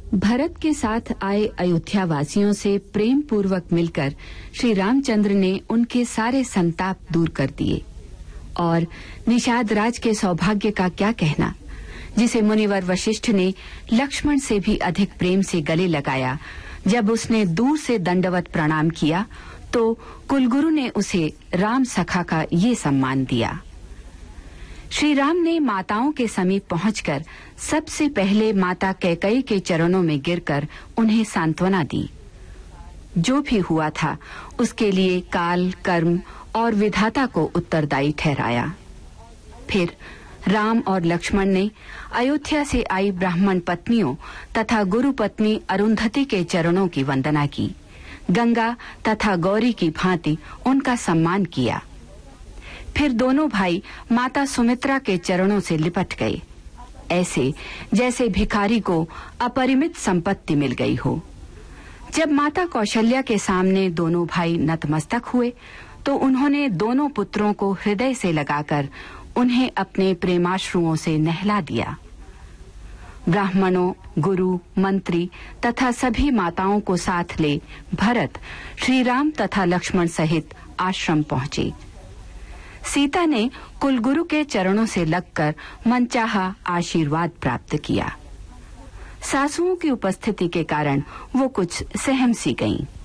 भरत के साथ आए अयोध्या वासियों से प्रेम पूर्वक मिलकर श्री रामचंद्र ने उनके सारे संताप दूर कर दिए। और निषाद राज के सौभाग्य का क्या कहना, जिसे मुनिवर वशिष्ठ ने लक्ष्मण से भी अधिक प्रेम से गले लगाया। जब उसने दूर से दंडवत प्रणाम किया तो कुलगुरु ने उसे राम सखा का ये सम्मान दिया। श्री राम ने माताओं के समीप पहुंचकर सबसे पहले माता कैकेयी के चरणों में गिरकर उन्हें सांत्वना दी। जो भी हुआ था उसके लिए काल, कर्म और विधाता को उत्तरदायी ठहराया। फिर राम और लक्ष्मण ने अयोध्या से आई ब्राह्मण पत्नियों तथा गुरु पत्नी अरुंधति के चरणों की वंदना की। गंगा तथा गौरी की भांति उनका सम्मान किया। फिर दोनों भाई माता सुमित्रा के चरणों से लिपट गए, ऐसे जैसे भिखारी को अपरिमित संपत्ति मिल गई हो। जब माता कौशल्या के सामने दोनों भाई नतमस्तक हुए तो उन्होंने दोनों पुत्रों को हृदय से लगाकर उन्हें अपने प्रेमाश्रुओं से नहला दिया। ब्राह्मणों, गुरु, मंत्री तथा सभी माताओं को साथ ले भरत श्री राम तथा लक्ष्मण सहित आश्रम पहुंचे। सीता ने कुलगुरु के चरणों से लगकर मनचाहा आशीर्वाद प्राप्त किया। सासुओं की उपस्थिति के कारण वो कुछ सहम सी गईं।